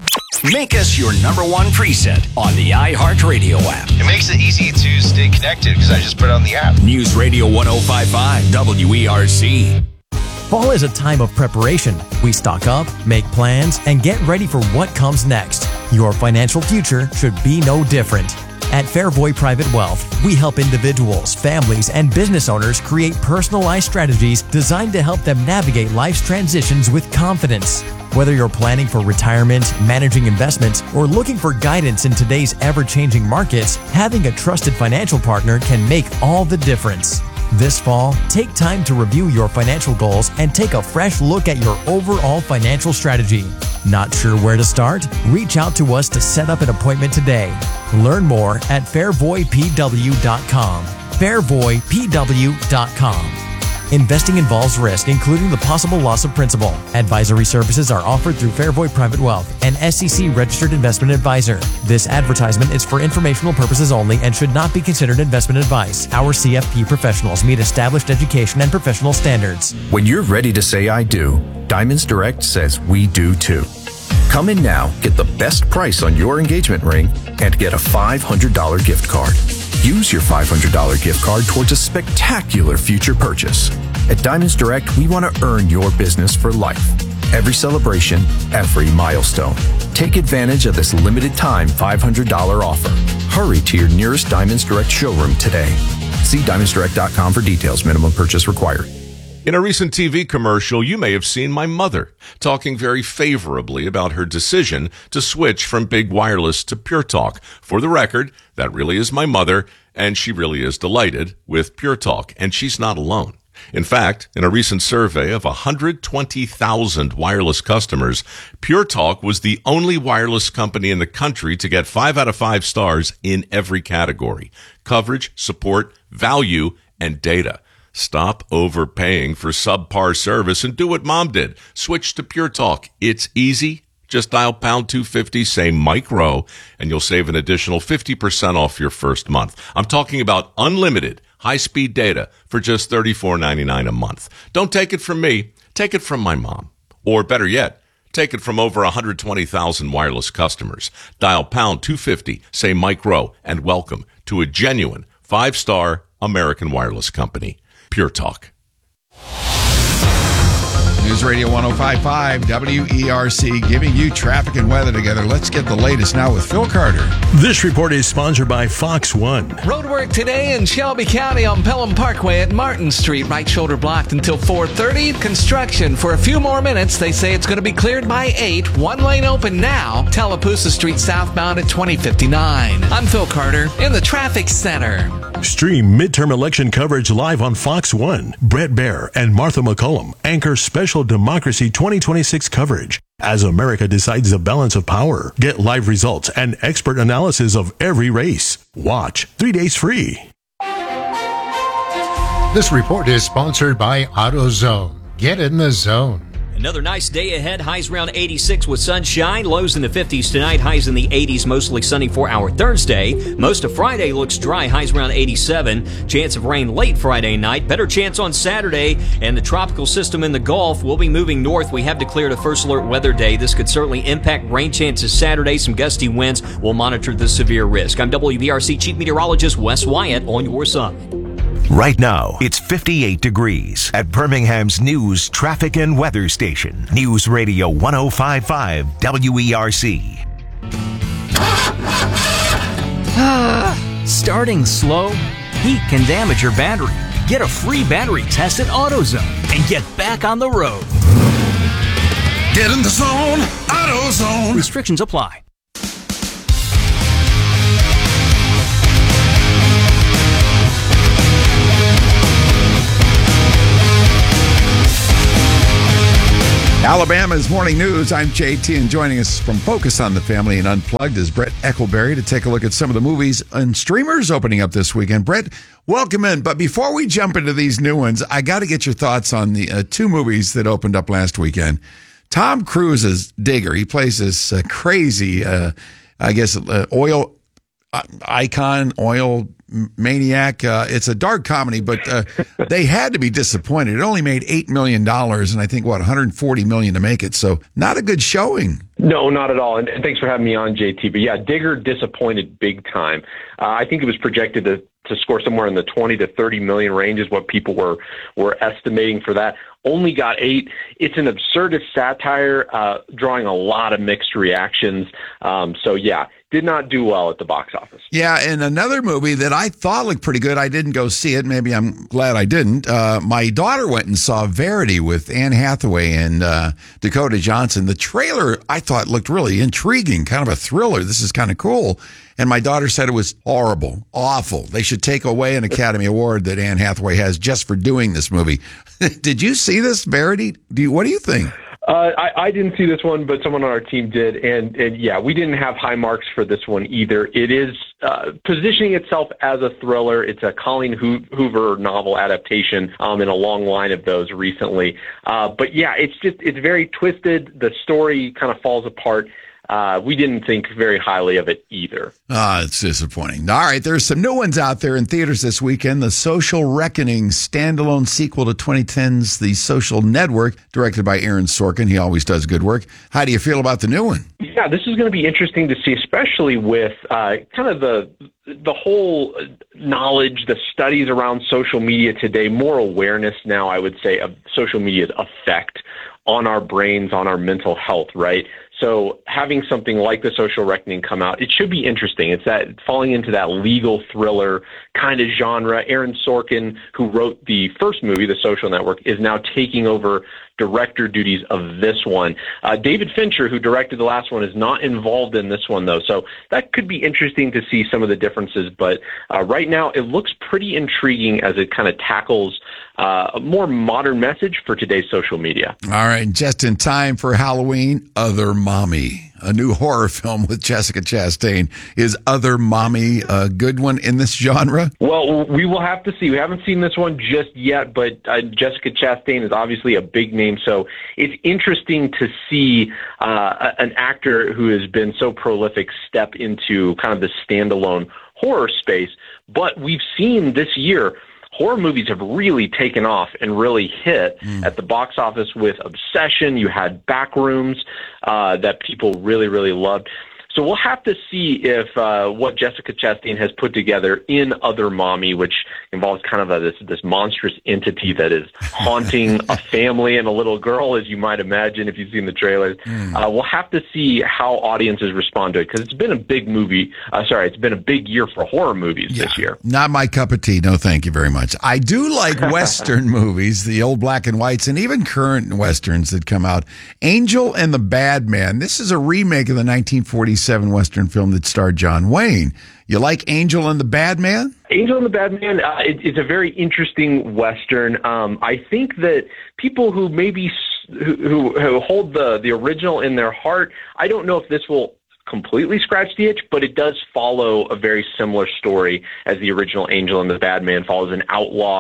Make us your number one preset on the iHeartRadio app. It makes it easy to stay connected because I just put it on the app. News Radio one oh five point five W E R C. Fall is a time of preparation. We stock up, make plans, and get ready for what comes next. Your financial future should be no different. At Fairvoy Private Wealth, we help individuals, families, and business owners create personalized strategies designed to help them navigate life's transitions with confidence. Whether you're planning for retirement, managing investments, or looking for guidance in today's ever-changing markets, having a trusted financial partner can make all the difference. This fall, take time to review your financial goals and take a fresh look at your overall financial strategy. Not sure where to start? Reach out to us to set up an appointment today. Learn more at fairvoy p w dot com. fairvoy p w dot com. Investing involves risk, including the possible loss of principal. Advisory services are offered through Fairvoy Private Wealth, an S E C-registered investment advisor. This advertisement is for informational purposes only and should not be considered investment advice. Our C F P professionals meet established education and professional standards. When you're ready to say I do, Diamonds Direct says we do too. Come in now, get the best price on your engagement ring, and get a five hundred dollars gift card. Use your five hundred dollars gift card towards a spectacular future purchase. At Diamonds Direct, we want to earn your business for life. Every celebration, every milestone. Take advantage of this limited time five hundred dollars offer. Hurry to your nearest Diamonds Direct showroom today. See diamonds direct dot com for details. Minimum purchase required. In a recent T V commercial, you may have seen my mother talking very favorably about her decision to switch from Big Wireless to Pure Talk. For the record, that really is my mother, and she really is delighted with Pure Talk, and she's not alone. In fact, in a recent survey of one hundred twenty thousand wireless customers, Pure Talk was the only wireless company in the country to get five out of five stars in every category: coverage, support, value, and data. Stop overpaying for subpar service and do what Mom did. Switch to Pure Talk. It's easy. Just dial pound two fifty, say Mike Rowe, and you'll save an additional fifty percent off your first month. I'm talking about unlimited high-speed data for just thirty-four ninety-nine a month. Don't take it from me. Take it from my mom. Or better yet, take it from over one hundred twenty thousand wireless customers. Dial pound two fifty, say Mike Rowe, and welcome to a genuine five-star American wireless company. Pure Talk. News Radio one oh five point five W E R C, giving you traffic and weather together. Let's get the latest now with Phil Carter. This report is sponsored by Fox One. Roadwork today in Shelby County on Pelham Parkway at Martin Street. Right shoulder blocked until four thirty. Construction for a few more minutes. They say it's going to be cleared by eight. One lane open now. Tallapoosa Street southbound at twenty fifty-nine. I'm Phil Carter in the traffic center. Stream midterm election coverage live on Fox One. Brett Baer and Martha McCollum anchor special Democracy twenty twenty-six coverage as America decides the balance of power. Get live results and expert analysis of every race. Watch three days free. This report is sponsored by AutoZone. Get in the zone. Another nice day ahead. Highs around eighty-six with sunshine. Lows in the fifties tonight. Highs in the eighties. Mostly sunny for our Thursday. Most of Friday looks dry. Highs around eighty-seven. Chance of rain late Friday night. Better chance on Saturday. And the tropical system in the Gulf will be moving north. We have declared a first alert weather day. This could certainly impact rain chances Saturday. Some gusty winds. We'll monitor the severe risk. I'm W B R C Chief Meteorologist Wes Wyatt on your side. Right now, it's fifty-eight degrees at Birmingham's news, traffic, and weather station. News Radio one oh five point five W E R C. Starting slow? Heat can damage your battery. Get a free battery test at AutoZone and get back on the road. Get in the zone, AutoZone. Restrictions apply. Alabama's Morning News. I'm J T, and joining us from Focus on the Family and Unplugged is Brett Eckelberry to take a look at some of the movies and streamers opening up this weekend. Brett, welcome in. But before we jump into these new ones, I got to get your thoughts on the uh, two movies that opened up last weekend. Tom Cruise's Digger. He plays this uh, crazy, uh, I guess, uh, oil uh, icon, oil maniac. Uh, it's a dark comedy, but uh, they had to be disappointed. It only made eight million dollars, and I think, what, one hundred forty million dollars to make it. So not a good showing. No, not at all. And, and thanks for having me on, J T. But yeah, Digger disappointed big time. Uh, I think it was projected to, to score somewhere in the twenty to thirty million range is what people were, were estimating for that. Only got eight. It's an absurdist satire, uh, drawing a lot of mixed reactions. Um, so yeah, did not do well at the box office. Yeah, and another movie that I thought looked pretty good, I didn't go see it. Maybe I'm glad I didn't. Uh, my daughter went and saw Verity with Anne Hathaway and uh, Dakota Johnson. The trailer, I thought, looked really intriguing, kind of a thriller. This is kind of cool. And my daughter said it was horrible, awful. They should take away an Academy Award that Anne Hathaway has just for doing this movie. Did you see this, Verity? Do you, what do you think? Uh, I, I didn't see this one, but someone on our team did. And, and yeah, we didn't have high marks for this one either. It is uh, positioning itself as a thriller. It's a Colleen Hoover novel adaptation um, in a long line of those recently. Uh, but yeah, it's just, it's very twisted. The story kind of falls apart. Uh, we didn't think very highly of it either. Ah, it's disappointing. All right, there's some new ones out there in theaters this weekend. The Social Reckoning, standalone sequel to twenty ten's The Social Network, directed by Aaron Sorkin. He always does good work. How do you feel about the new one? Yeah, this is going to be interesting to see, especially with uh, kind of the the whole knowledge, the studies around social media today, more awareness now, I would say, of social media's effect on our brains, on our mental health, right? So having something like The Social Reckoning come out, it should be interesting. It's that falling into that legal thriller kind of genre. Aaron Sorkin, who wrote the first movie, The Social Network, is now taking over director duties of this one. Uh, David Fincher, who directed the last one, is not involved in this one, though. So that could be interesting to see some of the differences. But uh, right now, it looks pretty intriguing as it kind of tackles uh, a more modern message for today's social media. All right, just in time for Halloween, Other Mommy, a new horror film with Jessica Chastain. Is Other Mommy a good one in this genre? Well, we will have to see. We haven't seen this one just yet, but uh, Jessica Chastain is obviously a big name, so it's interesting to see uh, an actor who has been so prolific step into kind of the standalone horror space. But we've seen this year horror movies have really taken off and really hit mm. at the box office with Obsession. You had Backrooms uh, that people really, really loved. So we'll have to see if uh, what Jessica Chastain has put together in Other Mommy, which involves kind of a, this this monstrous entity that is haunting a family and a little girl, as you might imagine if you've seen the trailers. Mm. Uh, we'll have to see how audiences respond to it, because it's been a big movie. Uh, sorry, it's been a big year for horror movies yeah, this year. Not my cup of tea. No, thank you very much. I do like Western movies, the old black and whites, and even current Westerns that come out. Angel and the Bad Man. This is a remake of the nineteen forty-seven Western film that starred John Wayne. You like Angel and the Bad Man? Angel and the Bad Man, uh, it, it's a very interesting Western. Um, I think that people who maybe who, who, who hold the, the original in their heart, I don't know if this will completely scratch the itch, but it does follow a very similar story as the original Angel and the Bad Man. Follows an outlaw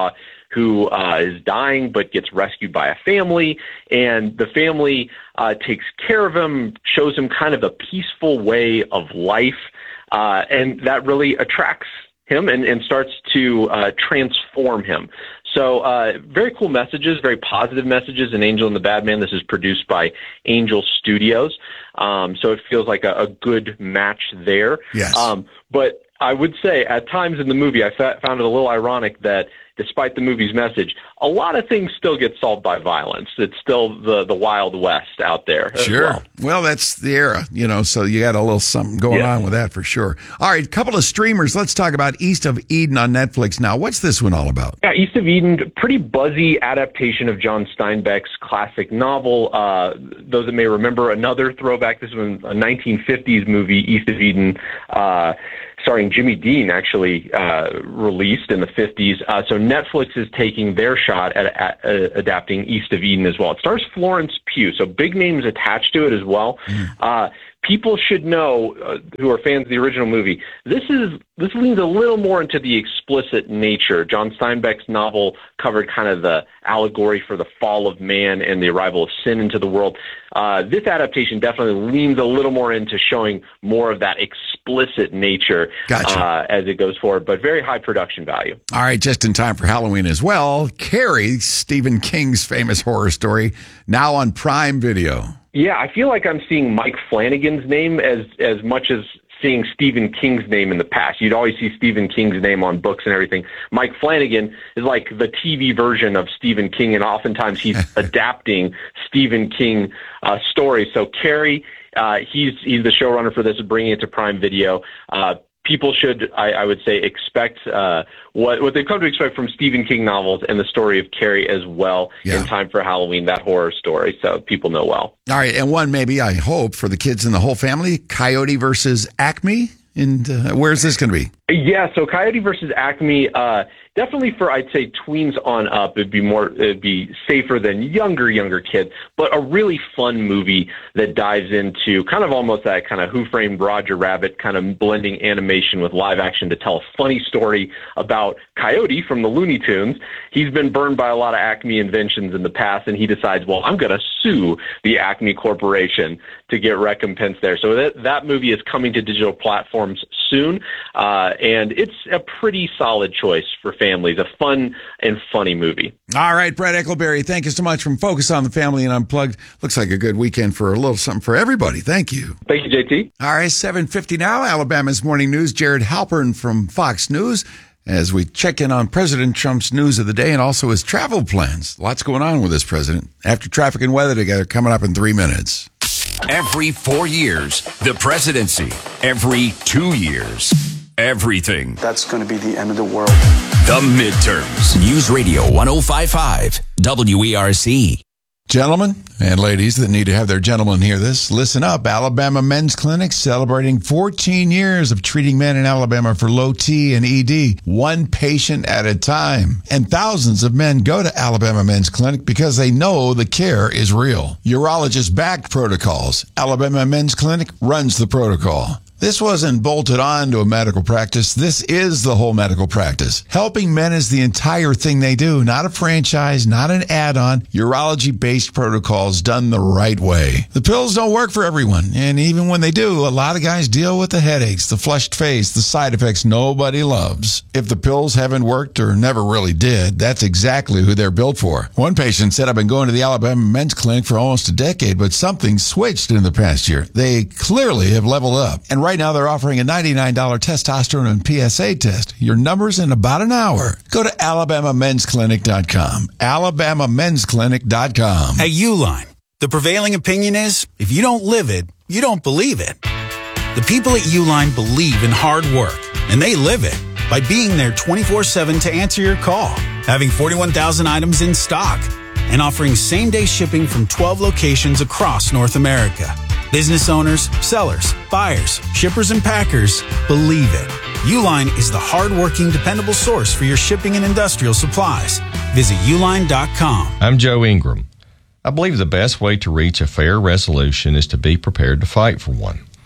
who uh, is dying but gets rescued by a family, and the family uh, takes care of him, shows him kind of a peaceful way of life, uh, and that really attracts him and, and starts to uh, transform him. So uh, very cool messages, very positive messages in Angel and the Bad Man. This is produced by Angel Studios. Um, so it feels like a, a good match there. Yes. Um, but I would say at times in the movie, I fa- found it a little ironic that despite the movie's message, a lot of things still get solved by violence. It's still the, the Wild West out there. Sure. Well. well, that's the era, you know, so you got a little something going Yeah. on with that for sure. All right, a couple of streamers. Let's talk about East of Eden on Netflix now. What's this one all about? Yeah, East of Eden, pretty buzzy adaptation of John Steinbeck's classic novel. Uh, those that may remember, another throwback, this was a nineteen fifties movie, East of Eden, uh, starring Jimmy Dean, actually uh, released in the fifties. Uh, so Netflix is taking their shot at, at uh, adapting East of Eden as well. It stars Florence Pugh, so big names attached to it as well. Mm. Uh, people should know, uh, who are fans of the original movie, this is this leans a little more into the explicit nature. John Steinbeck's novel covered kind of the allegory for the fall of man and the arrival of sin into the world. Uh, this adaptation definitely leans a little more into showing more of that explicit nature Gotcha. uh, as it goes forward, but very high production value. All right, just in time for Halloween as well. Carrie, Stephen King's famous horror story, now on Prime Video. Yeah, I feel like I'm seeing Mike Flanagan's name as as much as seeing Stephen King's name in the past. You'd always see Stephen King's name on books and everything. Mike Flanagan is like the T V version of Stephen King, and oftentimes he's adapting Stephen King uh, stories. So Carrie, uh, he's he's the showrunner for this, bringing it to Prime Video. Uh, people should, I, I would say, expect uh, what what they've come to expect from Stephen King novels and the story of Carrie as well Yeah. in time for Halloween, that horror story, so people know well. All right, and one maybe, I hope, for the kids and the whole family, Coyote versus Acme. And uh, where's this going to be? Yeah, so Coyote versus Acme, uh, definitely for, I'd say, tweens on up, it'd be more, it'd be safer than younger, younger kids, but a really fun movie that dives into kind of almost that kind of Who Framed Roger Rabbit, kind of blending animation with live action to tell a funny story about Coyote from the Looney Tunes. He's been burned by a lot of Acme inventions in the past, and he decides, well, I'm going to sue the Acme Corporation to get recompense there. So that, that movie is coming to digital platforms soon, uh, and it's a pretty solid choice for families, a fun and funny movie. All right, Brett Eckleberry, thank you so much from Focus on the Family and Unplugged. Looks like a good weekend for a little something for everybody. Thank you. Thank you, J T. All right, seven fifty now, Alabama's Morning News. Jared Halpern from Fox News as we check in on President Trump's news of the day and also his travel plans. Lots going on with this president. After traffic and weather together, coming up in three minutes. Every four years, the presidency. Every two years, everything. That's going to be the end of the world. The midterms. News Radio one oh five point five, W E R C. Gentlemen and ladies that need to have their gentlemen hear this, listen up. Alabama Men's Clinic celebrating fourteen years of treating men in Alabama for low T and E D, one patient at a time. And thousands of men go to Alabama Men's Clinic because they know the care is real. Urologist-backed protocols. Alabama Men's Clinic runs the protocol. This wasn't bolted on to a medical practice. This is the whole medical practice. Helping men is the entire thing they do, not a franchise, not an add-on. Urology-based protocols done the right way. The pills don't work for everyone, and even when they do, a lot of guys deal with the headaches, the flushed face, the side effects nobody loves. If the pills haven't worked or never really did, that's exactly who they're built for. One patient said, I've been going to the Alabama Men's Clinic for almost a decade, but something switched in the past year. They clearly have leveled up. And right now they're offering a ninety-nine dollars testosterone and P S A test. Your number's in about an hour. Go to alabama men's clinic dot com. alabama men's clinic dot com. At Uline, the prevailing opinion is, if you don't live it, you don't believe it. The people at Uline believe in hard work, and they live it by being there twenty-four seven to answer your call, having forty-one thousand items in stock, and offering same-day shipping from twelve locations across North America. Business owners, sellers, buyers, shippers, and packers believe it. Uline is the hard-working, dependable source for your shipping and industrial supplies. Visit uline dot com. I'm Joe Ingram. I believe the best way to reach a fair resolution is to be prepared to fight for one.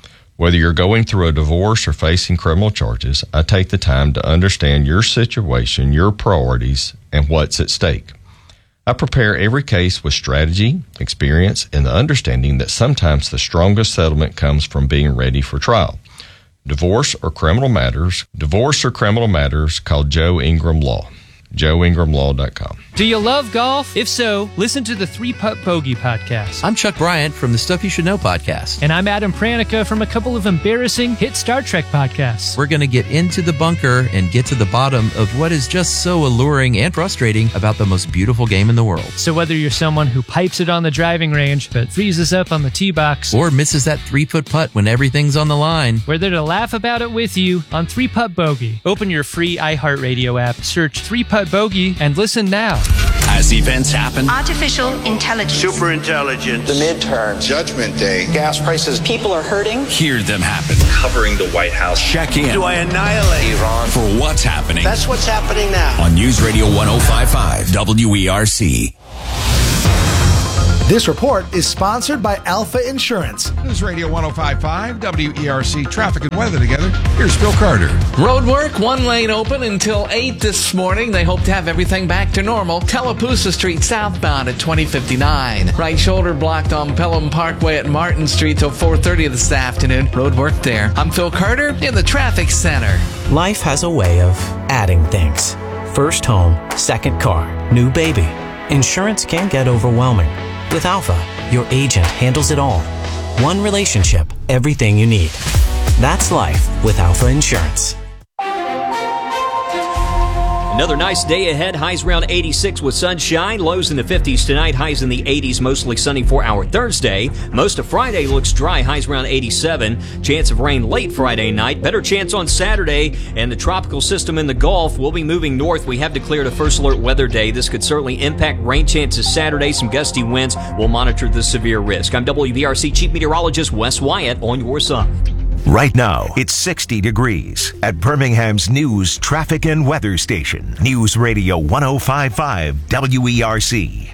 Whether you're going through a divorce or facing criminal charges, I take the time to understand your situation, your priorities, and what's at stake. I prepare every case with strategy, experience, and the understanding that sometimes the strongest settlement comes from being ready for trial. Divorce or criminal matters, divorce or criminal matters, call Joe Ingram Law. joe ingram law dot com. Do you love golf? If so, listen to the Three Putt Bogey podcast. I'm Chuck Bryant from the Stuff You Should Know podcast. And I'm Adam Pranica from a couple of embarrassing hit Star Trek podcasts. We're going to get into the bunker and get to the bottom of what is just so alluring and frustrating about the most beautiful game in the world. So whether you're someone who pipes it on the driving range but freezes up on the tee box, or misses that three-foot putt when everything's on the line, we're there to laugh about it with you on Three Putt Bogey. Open your free iHeartRadio app, search Three Putt Bogey, and listen now. As events happen, artificial intelligence, super intelligence, the midterms, Judgment Day, gas prices, people are hurting. Hear them happen. Covering the White House. Check in. Do I annihilate Iran for what's happening? That's what's happening now. On News Radio one oh five point five W E R C. This report is sponsored by Alpha Insurance. News Radio one oh five point five W E R C, traffic and weather together. Here's Phil Carter. Road work, one lane open until eight this morning. They hope to have everything back to normal. Tallapoosa Street southbound at twenty fifty-nine. Right shoulder blocked on Pelham Parkway at Martin Street till four thirty this afternoon. Road work there. I'm Phil Carter in the traffic center. Life has a way of adding things. First home, second car, new baby. Insurance can get overwhelming. With Alpha, your agent handles it all. One relationship, everything you need. That's life with Alpha Insurance. Another nice day ahead. Highs around eighty-six with sunshine. Lows in the fifties tonight. Highs in the eighties. Mostly sunny for our Thursday. Most of Friday looks dry. Highs around eighty-seven. Chance of rain late Friday night. Better chance on Saturday. And the tropical system in the Gulf will be moving north. We have declared a first alert weather day. This could certainly impact rain chances Saturday. Some gusty winds. We'll monitor the severe risk. I'm W B R C Chief Meteorologist Wes Wyatt on your side. Right now, it's sixty degrees at Birmingham's news, traffic, and weather station. News Radio one oh five point five W E R C.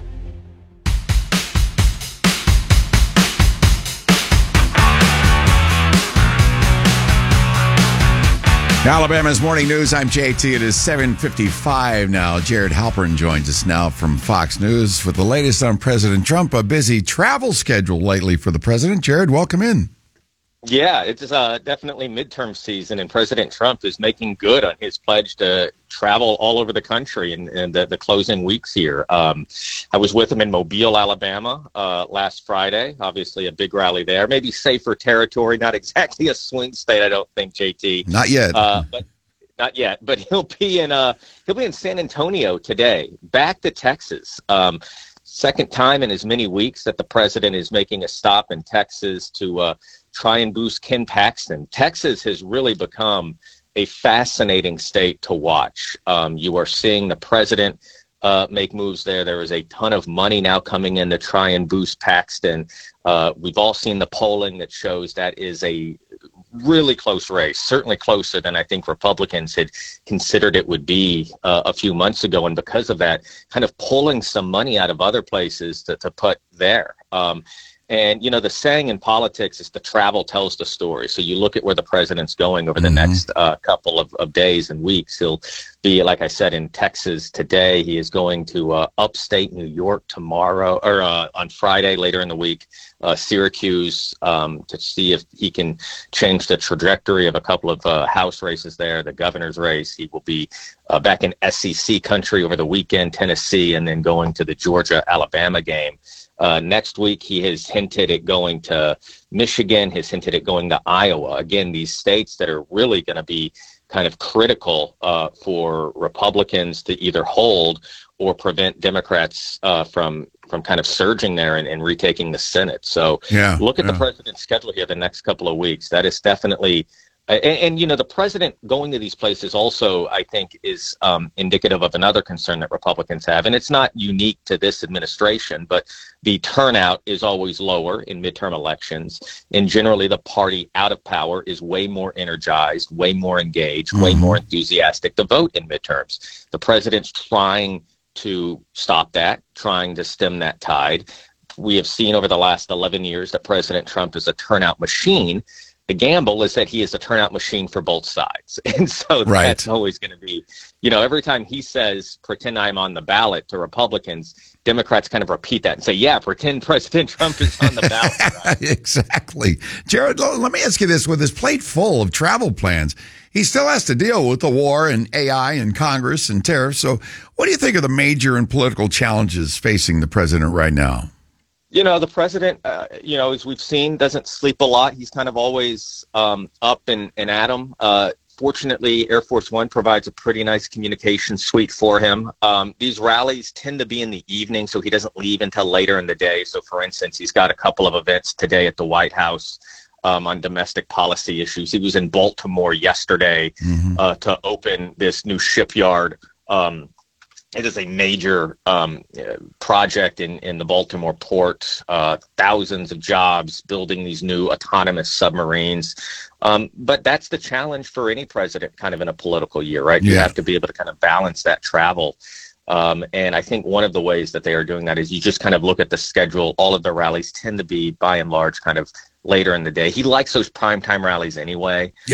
Alabama's Morning News. I'm J T. It is seven fifty-five now. Jared Halpern joins us now from Fox News with the latest on President Trump. A busy travel schedule lately for the president. Jared, welcome in. Yeah, it's uh, definitely midterm season, and President Trump is making good on his pledge to travel all over the country in, in the, the closing weeks here. Um, I was with him in Mobile, Alabama uh, last Friday. Obviously a big rally there. Maybe safer territory, not exactly a swing state, I don't think, J T. Not yet. Uh, but Not yet, but he'll be in uh, he'll be in San Antonio today, back to Texas. Um, second time in as many weeks that the president is making a stop in Texas to uh, try and boost Ken Paxton. Texas has really become a fascinating state to watch. Um, you are seeing the president uh, make moves there. There is a ton of money now coming in to try and boost Paxton. Uh, we've all seen the polling that shows that is a really close race, certainly closer than I think Republicans had considered it would be uh, a few months ago. And because of that, kind of pulling some money out of other places to, to put there. Um, And, you know, the saying in politics is the travel tells the story. So you look at where the president's going over the mm-hmm. next uh, couple of, of days and weeks. He'll be, like I said, in Texas today. He is going to uh, upstate New York tomorrow or uh, on Friday later in the week, uh, Syracuse, um, to see if he can change the trajectory of a couple of uh, House races there, the governor's race. He will be uh, back in S E C country over the weekend, Tennessee, and then going to the Georgia-Alabama game. Uh, next week, he has hinted at going to Michigan, has hinted at going to Iowa. Again, these states that are really going to be kind of critical uh, for Republicans to either hold or prevent Democrats uh, from from kind of surging there and, and retaking the Senate. So yeah, look at yeah. the president's schedule here the next couple of weeks. That is definitely And, and, you know, the president going to these places also, I think, is um, indicative of another concern that Republicans have. And it's not unique to this administration, but the turnout is always lower in midterm elections. And generally, the party out of power is way more energized, way more engaged, mm-hmm. way more enthusiastic to vote in midterms. The president's trying to stop that, trying to stem that tide. We have seen over the last eleven years that President Trump is a turnout machine. the gamble is that he is a turnout machine for both sides. And so Right. that's always going to be, you know, every time he says, pretend I'm on the ballot to Republicans, Democrats kind of repeat that and say, yeah, pretend President Trump is on the ballot. Right? Exactly. Jared, l- let me ask you this. With his plate full of travel plans, he still has to deal with the war and A I and Congress and tariffs. So what do you think are the major and political challenges facing the president right now? You know, the president, uh, you know, as we've seen, doesn't sleep a lot. He's kind of always um, up and, and at 'em. Uh, fortunately, Air Force One provides a pretty nice communication suite for him. Um, these rallies tend to be in the evening, so he doesn't leave until later in the day. So, for instance, he's got a couple of events today at the White House um, on domestic policy issues. He was in Baltimore yesterday Mm-hmm. uh, to open this new shipyard. Um, It is a major um, uh, project in, in the Baltimore port, uh, thousands of jobs building these new autonomous submarines. Um, but that's the challenge for any president kind of in a political year, right? You Yeah. have to be able to kind of balance that travel. Um, and I think one of the ways that they are doing that is you just kind of look at the schedule. All of the rallies tend to be, by and large, kind of later in the day. He likes those primetime rallies anyway.